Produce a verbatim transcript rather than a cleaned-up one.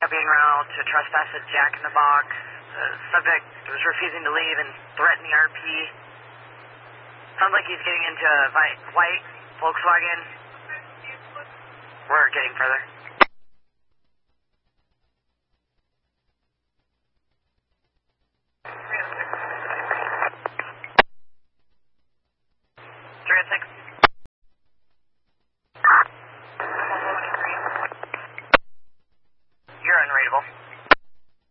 being route to trespass at Jack in the Box. The subject was refusing to leave and threatened the R P. Sounds like he's getting into a white Volkswagen. We're getting further. Three and six.